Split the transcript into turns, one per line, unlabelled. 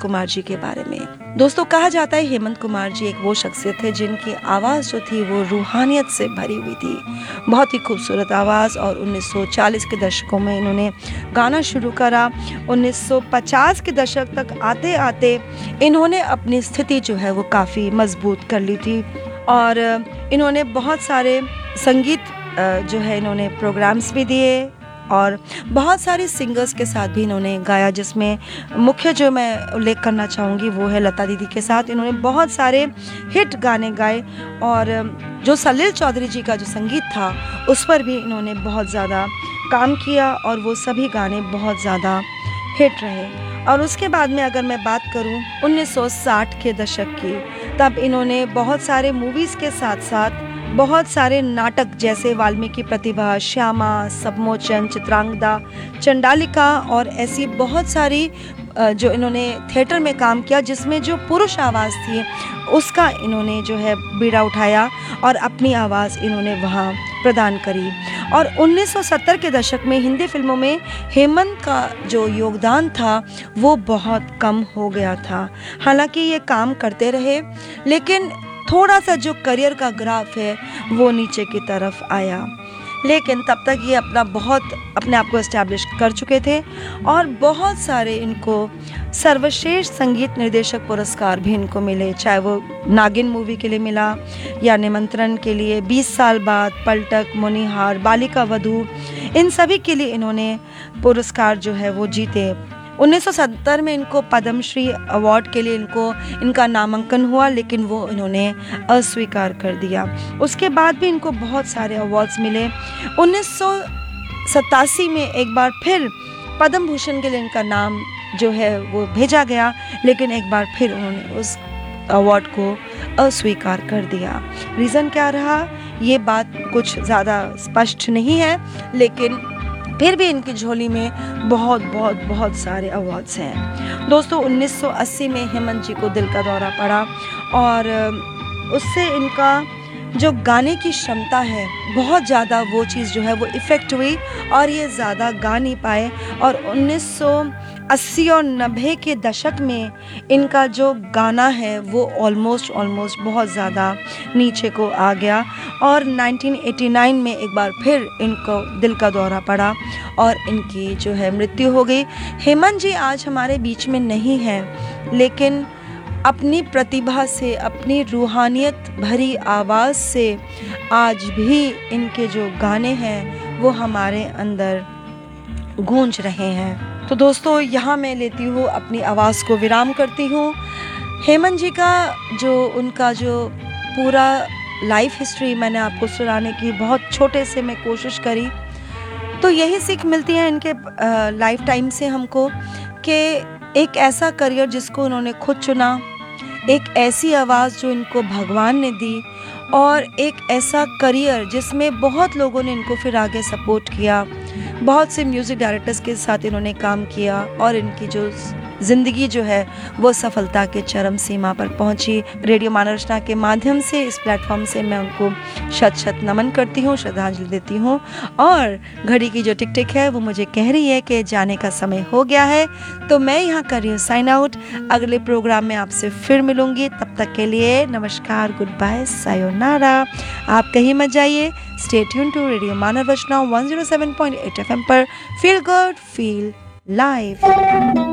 कुमार जी के बारे में। दोस्तों, कहा जाता है हेमंत कुमार जी एक वो शख्सियत है जिनकी आवाज़ जो थी वो रूहानियत से भरी हुई थी। बहुत ही खूबसूरत आवाज़। और 1940 के दशकों में इन्होंने गाना शुरू करा। 1950 के दशक तक आते आते इन्होंने अपनी स्थिति जो है वो काफ़ी मजबूत कर ली थी। और इन्होंने बहुत सारे संगीत जो है इन्होंने प्रोग्राम्स भी दिए और बहुत सारे सिंगर्स के साथ भी इन्होंने गाया, जिसमें मुख्य जो मैं उल्लेख करना चाहूँगी वो है लता दीदी के साथ। इन्होंने बहुत सारे हिट गाने गाए और जो सलील चौधरी जी का जो संगीत था उस पर भी इन्होंने बहुत ज़्यादा काम किया और वो सभी गाने बहुत ज़्यादा हिट रहे। और उसके बाद में अगर मैं बात करूं 1960 के दशक की, तब इन्होंने बहुत सारे मूवीज़ के साथ साथ बहुत सारे नाटक जैसे वाल्मीकि प्रतिभा, श्यामा, सबमोचन, चित्रांगदा, चंडालिका और ऐसी बहुत सारी जो इन्होंने थिएटर में काम किया जिसमें जो पुरुष आवाज़ थी उसका इन्होंने जो है बीड़ा उठाया और अपनी आवाज़ इन्होंने वहाँ प्रदान करी। और 1970 के दशक में हिंदी फिल्मों में हेमंत का जो योगदान था वो बहुत कम हो गया था। हालांकि ये काम करते रहे लेकिन थोड़ा सा जो करियर का ग्राफ है वो नीचे की तरफ आया, लेकिन तब तक ये अपने आप को एस्टैब्लिश कर चुके थे और बहुत सारे इनको सर्वश्रेष्ठ संगीत निर्देशक पुरस्कार भी इनको मिले, चाहे वो नागिन मूवी के लिए मिला या निमंत्रण के लिए, 20 साल बाद, पलटक, मुनिहार, बालिका वधू, इन सभी के लिए इन्होंने पुरस्कार जो है वो जीते। 1970 में इनको पद्मश्री अवार्ड के लिए इनका नामांकन हुआ, लेकिन वो इन्होंने अस्वीकार कर दिया। उसके बाद भी इनको बहुत सारे अवार्ड्स मिले। 1987 में एक बार फिर पद्म भूषण के लिए इनका नाम जो है वो भेजा गया, लेकिन एक बार फिर उन्होंने उस अवार्ड को अस्वीकार कर दिया। रीज़न क्या रहा ये बात कुछ ज़्यादा स्पष्ट नहीं है, लेकिन फिर भी इनकी झोली में बहुत सारे अवार्ड्स हैं। दोस्तों, 1980 में हेमंत जी को दिल का दौरा पड़ा और उससे इनका जो गाने की क्षमता है बहुत ज़्यादा वो चीज़ जो है वो इफ़ेक्ट हुई और ये ज़्यादा गा नहीं पाए। और 1980 और 90 के दशक में इनका जो गाना है वो ऑलमोस्ट बहुत ज़्यादा नीचे को आ गया और 1989 में एक बार फिर इनको दिल का दौरा पड़ा और इनकी जो है मृत्यु हो गई। हेमंत जी आज हमारे बीच में नहीं हैं, लेकिन अपनी प्रतिभा से, अपनी रूहानियत भरी आवाज़ से आज भी इनके जो गाने हैं वो हमारे अंदर गूंज रहे हैं। तो दोस्तों, यहाँ मैं लेती हूँ अपनी आवाज़ को विराम करती हूँ। हेमंत जी का उनका जो पूरा लाइफ हिस्ट्री मैंने आपको सुनाने की बहुत छोटे से मैं कोशिश करी, तो यही सीख मिलती है इनके लाइफ टाइम से हमको कि एक ऐसा करियर जिसको उन्होंने खुद चुना, एक ऐसी आवाज़ जो इनको भगवान ने दी और एक ऐसा करियर जिसमें बहुत लोगों ने इनको फिर आगे सपोर्ट किया। बहुत से म्यूज़िक डायरेक्टर्स के साथ इन्होंने काम किया और इनकी जो ज़िंदगी जो है वो सफलता के चरम सीमा पर पहुंची। रेडियो मानव रचना के माध्यम से इस प्लेटफॉर्म से मैं उनको शत नमन करती हूँ, श्रद्धांजलि देती हूँ। और घड़ी की जो टिक टिक है वो मुझे कह रही है कि जाने का समय हो गया है, तो मैं यहाँ कर रही हूँ साइन आउट। अगले प्रोग्राम में आपसे फिर मिलूंगी, तब तक के लिए नमस्कार, गुड बाय, सायोनारा। आप कहीं मत जाइए, stay tune to radio Manav Rachna 107.8 FM पर। Feel good, feel live.